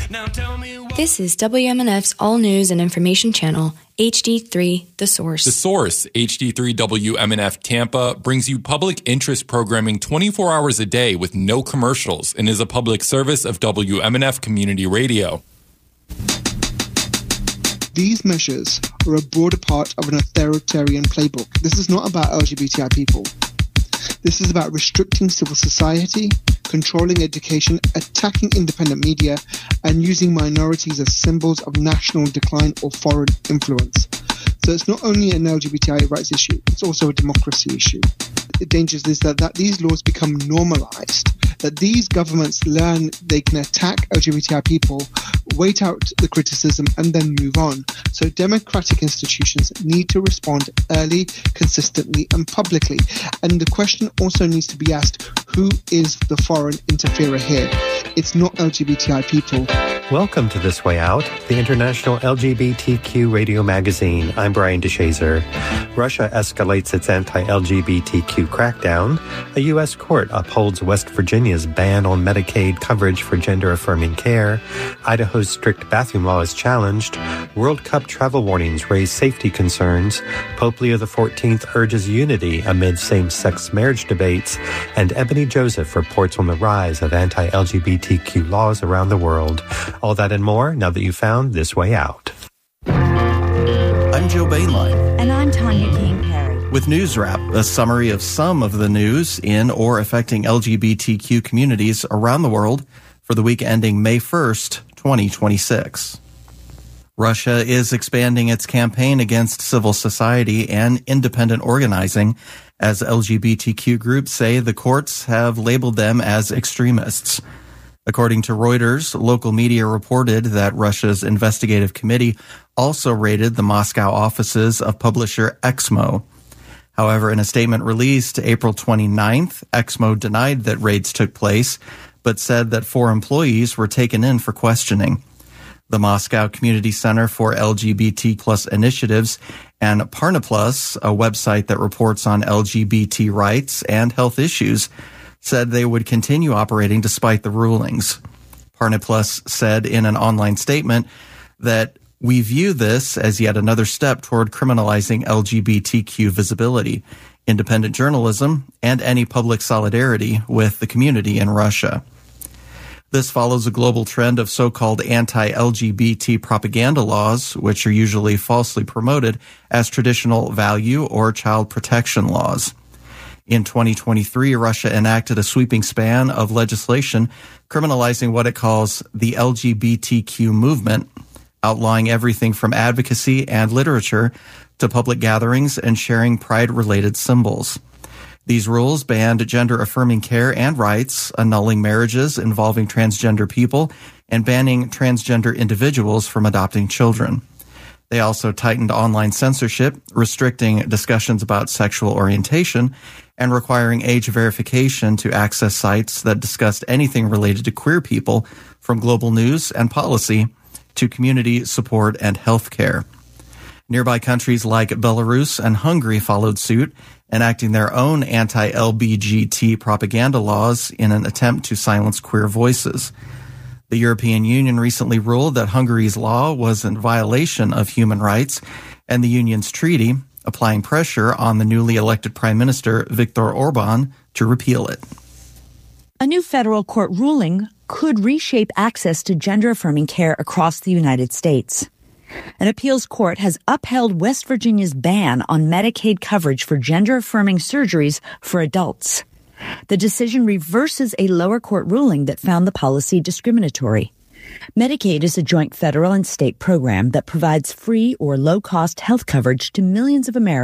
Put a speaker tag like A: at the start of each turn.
A: This is WMNF's All News and Information Channel, HD3, The Source.
B: The Source, HD3 WMNF Tampa, brings you public interest programming 24 hours a day with no commercials and is a public service of WMNF Community Radio.
C: These measures are a broader part of an authoritarian playbook. This is not about LGBTI people. This is about restricting civil society, controlling education, attacking independent media, and using minorities as symbols of national decline or foreign influence. So it's not only an LGBTI rights issue, it's also a democracy issue. The danger is that these laws become normalized, that these governments learn they can attack LGBTI people, wait out the criticism, and then move on. So democratic institutions need to respond early, consistently, and publicly. And the question also needs to be asked, who is the foreign interferer here? It's not LGBTI people.
D: Welcome to This Way Out, the international LGBTQ radio magazine. I'm Brian DeShazer. Russia escalates its anti-LGBTQ crackdown. A U.S. court upholds West Virginia's ban on Medicaid coverage for gender-affirming care. Idaho's strict bathroom law is challenged. World Cup travel warnings raise safety concerns. Pope Leo XIV urges unity amid same-sex marriage debates. And Ebony Joseph reports on the rise of anti-LGBTQ laws around the world. All that and more now that you've found This Way Out.
E: I'm Joe Bainline.
F: And I'm Tanya King-Perry.
E: With News Wrap, a summary of some of the news in or affecting LGBTQ communities around the world for the week ending May 1st, 2026. Russia is expanding its campaign against civil society and independent organizing as LGBTQ groups say the courts have labeled them as extremists. According to Reuters, local media reported that Russia's investigative committee also raided the Moscow offices of publisher Exmo. However, in a statement released April 29th, Exmo denied that raids took place, but said that 4 employees were taken in for questioning. The Moscow Community Center for LGBT plus Initiatives and Parnaplus, a website that reports on LGBT rights and health issues, said they would continue operating despite the rulings. Parnaplus said in an online statement that we view this as yet another step toward criminalizing LGBTQ visibility, independent journalism, and any public solidarity with the community in Russia. This follows a global trend of so-called anti-LGBT propaganda laws, which are usually falsely promoted as traditional value or child protection laws. In 2023, Russia enacted a sweeping span of legislation criminalizing what it calls the LGBTQ movement, outlawing everything from advocacy and literature to public gatherings and sharing pride-related symbols. These rules banned gender-affirming care and rights, annulling marriages involving transgender people, and banning transgender individuals from adopting children. They also tightened online censorship, restricting discussions about sexual orientation, and requiring age verification to access sites that discussed anything related to queer people, from global news and policy to community support and healthcare. Nearby countries like Belarus and Hungary followed suit, enacting their own anti-LGBT propaganda laws in an attempt to silence queer voices. The European Union recently ruled that Hungary's law was in violation of human rights and the Union's treaty, applying pressure on the newly elected Prime Minister Viktor Orban to repeal it.
F: A new federal court ruling could reshape access to gender-affirming care across the United States. An appeals court has upheld West Virginia's ban on Medicaid coverage for gender-affirming surgeries for adults. The decision reverses a lower court ruling that found the policy discriminatory. Medicaid is a joint federal and state program that provides free or low-cost health coverage to millions of Americans